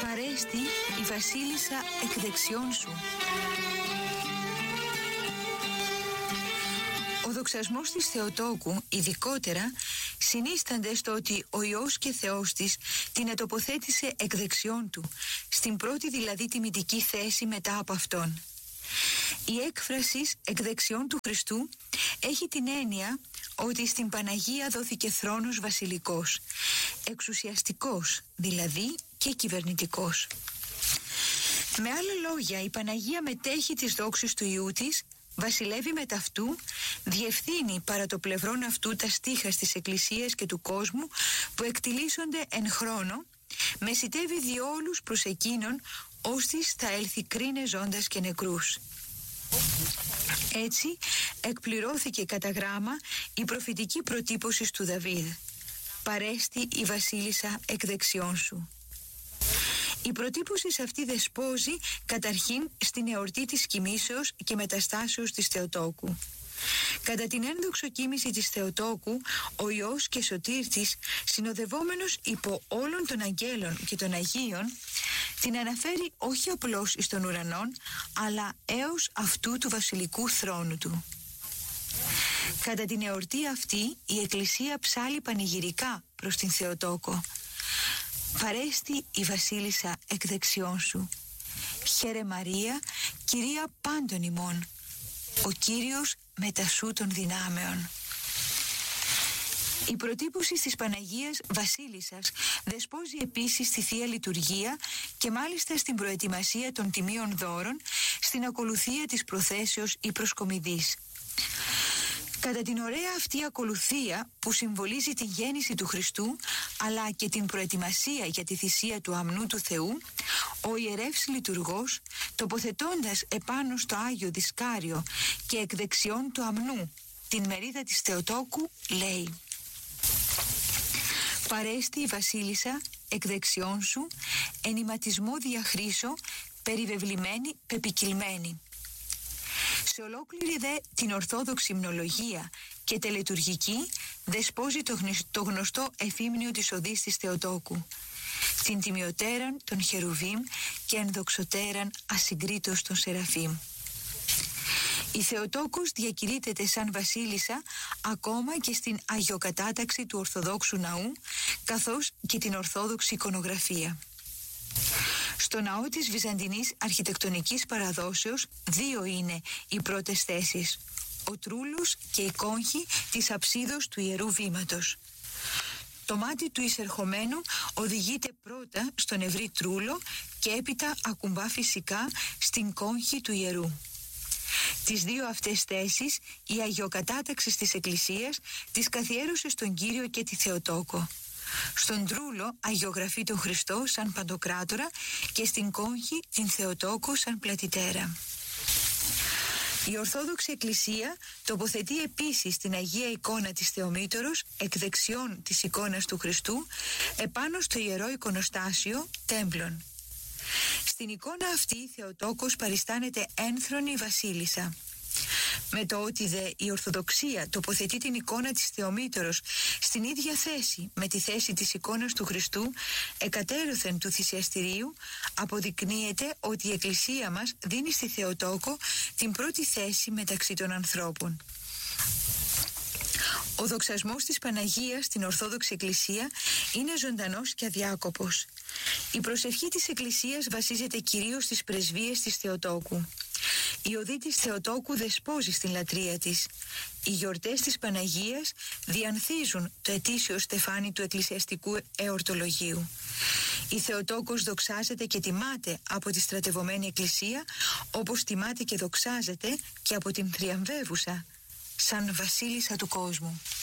Παρέστη η βασίλισσα εκ δεξιών σου. Ο δοξασμός της Θεοτόκου ειδικότερα συνίστανται στο ότι ο Υιός και Θεός της την ετοποθέτησε εκ δεξιών του, στην πρώτη δηλαδή τιμητική θέση μετά από Αυτόν. Η έκφραση εκ δεξιών του Χριστού έχει την έννοια ότι στην Παναγία δόθηκε θρόνος βασιλικός, εξουσιαστικός δηλαδή και κυβερνητικός. Με άλλα λόγια, η Παναγία μετέχει τις δόξεις του Υιού της, βασιλεύει με ταυτού, διευθύνει παρά το πλευρόν αυτού τα στίχας της Εκκλησίας και του κόσμου που εκτιλήσονται εν χρόνο, μεσιτεύει διόλους προς εκείνον ώστις θα έλθει κρίνε ζώντας και νεκρούς. Έτσι εκπληρώθηκε κατά γράμμα η προφητική προτύπωση του Δαβίδ: «Παρέστη η βασίλισσα εκ δεξιών σου». Η προτύπωση σε αυτή δεσπόζει καταρχήν στην εορτή της κοιμήσεως και μεταστάσεως της Θεοτόκου. Κατά την ένδοξο κοίμηση της Θεοτόκου, ο Υιός και Σωτήρ της, συνοδευόμενος υπό όλων των αγγέλων και των Αγίων, την αναφέρει όχι απλώς εις των ουρανών, αλλά έως αυτού του βασιλικού θρόνου του. Κατά την εορτή αυτή, η Εκκλησία ψάλλει πανηγυρικά προς την Θεοτόκο: «Παρέστη η βασίλισσα εκ δεξιών σου. Χαίρε Μαρία, κυρία πάντων ημών. Ο Κύριος μετασού των δυνάμεων». Η προτύπωση της Παναγίας Βασίλισσας δεσπόζει επίσης στη Θεία Λειτουργία και μάλιστα στην προετοιμασία των τιμίων δώρων, στην ακολουθία της προθέσεως ή προσκομιδής. Κατά την ωραία αυτή ακολουθία που συμβολίζει τη γέννηση του Χριστού αλλά και την προετοιμασία για τη θυσία του αμνού του Θεού, ο ιερεύς λειτουργός, τοποθετώντας επάνω στο Άγιο Δισκάριο και εκ δεξιών του αμνού την μερίδα της Θεοτόκου, λέει: «Παρέστη η βασίλισσα εκ δεξιών σου, ενηματισμό διαχρήσω, περιβεβλημένη, πεπικυλμένη». Σε ολόκληρη δε την ορθόδοξη υμνολογία και τελετουργική δεσπόζει το γνωστό εφήμνιο της οδής της Θεοτόκου: «Την τιμιωτέραν των Χερουβίμ και ενδοξωτέραν ασυγκρίτως των Σεραφείμ». Η Θεοτόκος διακηρύττεται σαν βασίλισσα ακόμα και στην αγιοκατάταξη του Ορθοδόξου Ναού, καθώς και την Ορθόδοξη εικονογραφία. Στο ναό της Βυζαντινής αρχιτεκτονικής παραδόσεως δύο είναι οι πρώτες θέσεις: ο τρούλος και η κόγχη της αψίδος του Ιερού Βήματος. Το μάτι του εισερχομένου οδηγείται πρώτα στον ευρύ τρούλο και έπειτα ακουμπά φυσικά στην κόγχη του Ιερού. Τις δύο αυτές θέσεις η αγιοκατάταξη της Εκκλησίας τις καθιέρωσε στον Κύριο και τη Θεοτόκο. Στον τρούλο αγιογραφεί τον Χριστό σαν Παντοκράτορα και στην κόγχη την Θεοτόκο σαν Πλατητέρα. Η Ορθόδοξη Εκκλησία τοποθετεί επίσης την Αγία εικόνα της Θεομήτωρος εκ δεξιών της εικόνας του Χριστού επάνω στο Ιερό Εικονοστάσιο τέμπλων. Στην εικόνα αυτή η Θεοτόκος παριστάνεται ένθρονη βασίλισσα. Με το ότι δε η Ορθοδοξία τοποθετεί την εικόνα της Θεομήτωρος στην ίδια θέση με τη θέση της εικόνας του Χριστού εκατέρωθεν του θυσιαστηρίου, αποδεικνύεται ότι η Εκκλησία μας δίνει στη Θεοτόκο την πρώτη θέση μεταξύ των ανθρώπων. Ο δοξασμός της Παναγίας στην Ορθόδοξη Εκκλησία είναι ζωντανός και αδιάκοπος. Η προσευχή της Εκκλησίας βασίζεται κυρίως στις πρεσβείες της Θεοτόκου. Η οδή της Θεοτόκου δεσπόζει στην λατρεία της. Οι γιορτές της Παναγίας διανθίζουν το ετήσιο στεφάνι του εκκλησιαστικού εορτολογίου. Η Θεοτόκος δοξάζεται και τιμάται από τη στρατευωμένη Εκκλησία, όπως τιμάται και δοξάζεται και από την θριαμβεύουσα σαν βασίλισσα του κόσμου.